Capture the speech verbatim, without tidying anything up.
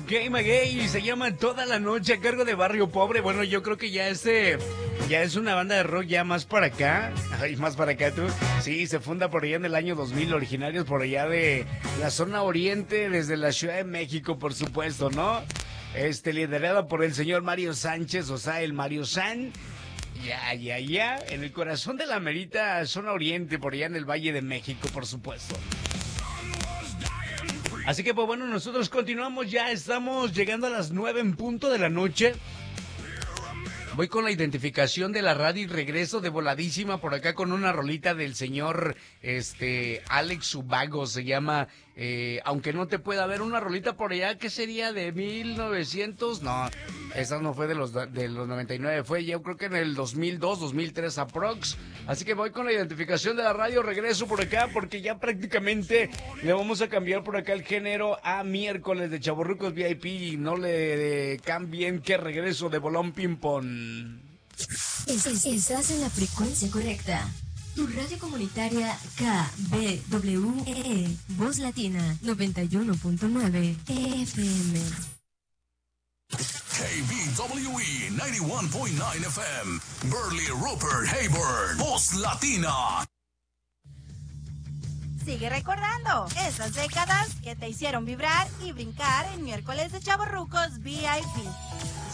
Ok, Maguey, se llama Toda la Noche a cargo de Barrio Pobre. Bueno, yo creo que ya este, ya es una banda de rock ya más para acá. Ay, más para acá tú. Sí, se funda por allá en el año dos mil, originarios por allá de la zona oriente, desde la Ciudad de México, por supuesto, ¿no? Este, liderada por el señor Mario Sánchez, o sea, el Mario San. Ya, ya, ya, en el corazón de la merita zona oriente, por allá en el Valle de México, por supuesto. Así que pues bueno, nosotros continuamos, ya estamos llegando a las nueve en punto de la noche. Voy con la identificación de la radio y regreso de voladísima por acá con una rolita del señor este Alex Ubago, se llama eh, Aunque no te pueda ver, una rolita por allá que sería de mil novecientos, no, esa no fue de los de los noventa y nueve, fue yo creo que en el dos mil dos, dos mil tres aprox. Así que voy con la identificación de la radio, regreso por acá porque ya prácticamente le vamos a cambiar por acá el género a miércoles de Chavorrucos V I P y no le cambien que regreso de Bolón Ping Pong. Es, es, estás en la frecuencia correcta. Tu radio comunitaria K B W E, Voz Latina noventa y uno punto nueve F M. K B W E noventa y uno punto nueve F M, Burley Rupert Hayward, Voz Latina. Sigue recordando esas décadas que te hicieron vibrar y brincar en miércoles de Chavorrucos V I P.